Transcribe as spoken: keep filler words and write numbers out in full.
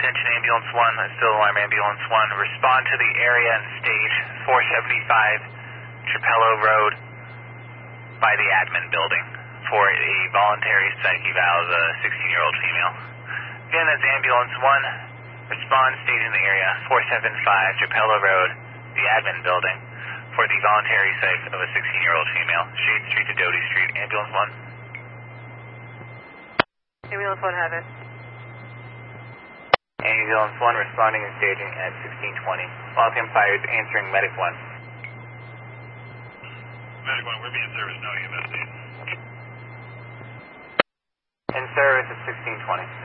Attention Ambulance one, still alarm Ambulance one. Respond to the area and stage four seventy-five Trapello Road by the admin building for a voluntary psych eval of a sixteen-year-old female. Again, that's Ambulance one. Respond, stage in the area four seventy-five Trapello Road, the admin building for the voluntary psych of a sixteen-year-old female. Shade Street to Doty Street. Ambulance one. Ambulance one, have it. Ambulance one responding and staging at sixteen twenty. Waltham Fires answering Medic one. Medic one, we're being serviced now, you must In service at sixteen twenty.